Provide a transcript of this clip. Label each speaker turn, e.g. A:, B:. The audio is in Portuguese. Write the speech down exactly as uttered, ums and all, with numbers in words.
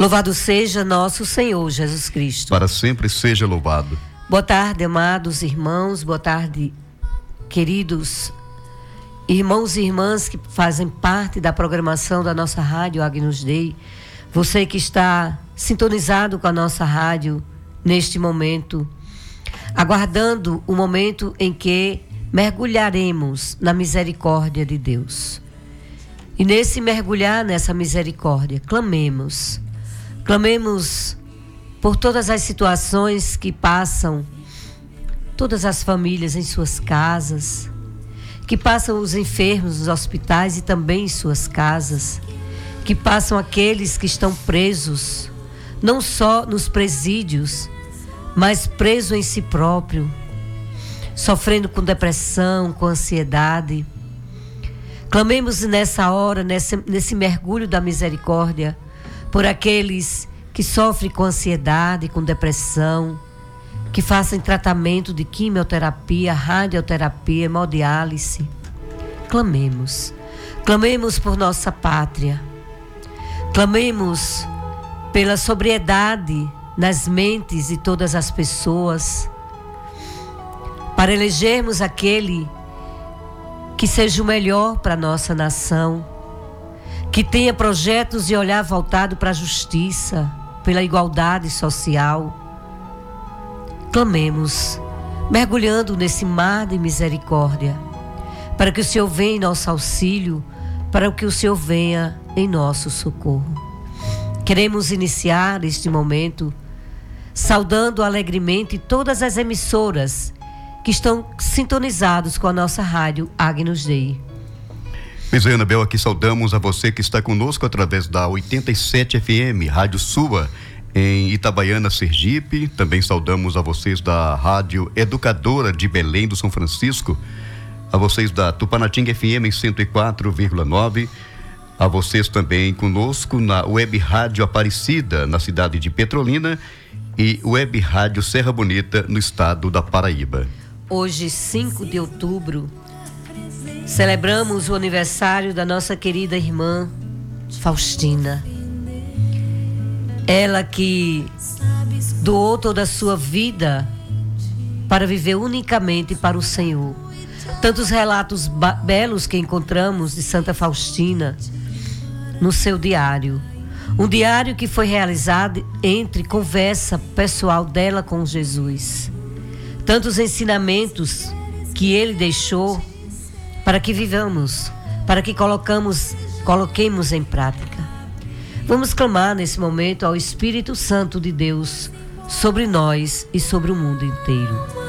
A: Louvado seja nosso Senhor Jesus Cristo.
B: Para sempre seja louvado.
A: Boa tarde, amados irmãos, boa tarde, queridos irmãos e irmãs que fazem parte da programação da nossa rádio Agnus Dei. Você que está sintonizado com a nossa rádio neste momento, aguardando o momento em que mergulharemos na misericórdia de Deus. E nesse mergulhar nessa misericórdia, clamemos. Clamemos por todas as situações que passam, todas as famílias em suas casas, que passam os enfermos nos hospitais e também em suas casas, que passam aqueles que estão presos, não só nos presídios, mas presos em si próprio, sofrendo com depressão, com ansiedade. Clamemos nessa hora, nesse, nesse mergulho da misericórdia, por aqueles que sofrem com ansiedade, com depressão, que façam tratamento de quimioterapia, radioterapia, hemodiálise. Clamemos. Clamemos por nossa pátria. Clamemos pela sobriedade nas mentes de todas as pessoas, para elegermos aquele que seja o melhor para a nossa nação, que tenha projetos e olhar voltado para a justiça, pela igualdade social. Clamemos, mergulhando nesse mar de misericórdia, para que o Senhor venha em nosso auxílio, para que o Senhor venha em nosso socorro. Queremos iniciar este momento saudando alegremente todas as emissoras que estão sintonizados com a nossa rádio Agnus Dei.
B: Pois é, Anabel, aqui saudamos a você que está conosco através da oitenta e sete F M, Rádio Sua, em Itabaiana, Sergipe. Também saudamos a vocês da Rádio Educadora de Belém do São Francisco, a vocês da Tupanatinga F M em cento e quatro vírgula nove, a vocês também conosco na Web Rádio Aparecida, na cidade de Petrolina, e Web Rádio Serra Bonita, no estado da Paraíba.
A: Hoje, cinco de outubro, celebramos o aniversário da nossa querida irmã Faustina. Ela que doou toda a sua vida para viver unicamente para o Senhor. Tantos relatos belos que encontramos de Santa Faustina no seu diário. Um diário que foi realizado entre conversa pessoal dela com Jesus. Tantos ensinamentos que ele deixou para que vivamos, para que colocamos, coloquemos em prática. Vamos clamar nesse momento ao Espírito Santo de Deus sobre nós e sobre o mundo inteiro.